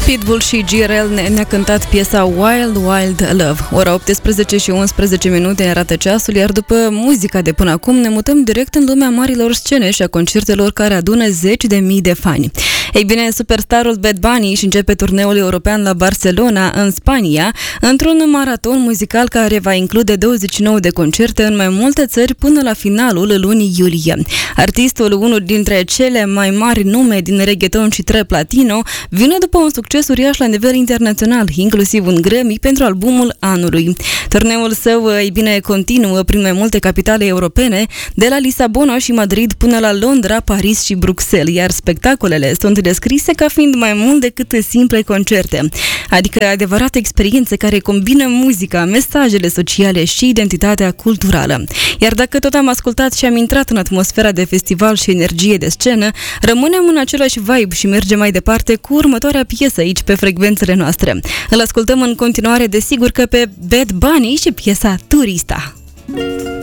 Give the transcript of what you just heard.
Pitbull și GRL ne-a cântat piesa Wild Wild Love. Ora 18 și 11 minute arată ceasul, iar după muzica de până acum ne mutăm direct în lumea marilor scene și a concertelor care adună zeci de mii de fani. Ei bine, superstarul Bad Bunny își începe turneul european la Barcelona, în Spania, într-un maraton muzical care va include 29 de concerte în mai multe țări până la finalul lunii iulie. Artistul, unul dintre cele mai mari nume din reggaeton și trap latino, vine după un succes uriaș la nivel internațional, inclusiv un Grammy pentru albumul anului. Turneul său, ei bine, continuă prin mai multe capitale europene, de la Lisabona și Madrid până la Londra, Paris și Bruxelles, iar spectacolele sunt descrise ca fiind mai mult decât simple concerte, adică adevărate experiențe care combină muzica, mesajele sociale și identitatea culturală. Iar dacă tot am ascultat și am intrat în atmosfera de festival și energie de scenă, rămânem în același vibe și mergem mai departe cu următoarea piesă aici pe frecvențele noastre. Îl ascultăm în continuare, desigur că pe Bad Bunny și piesa Turista.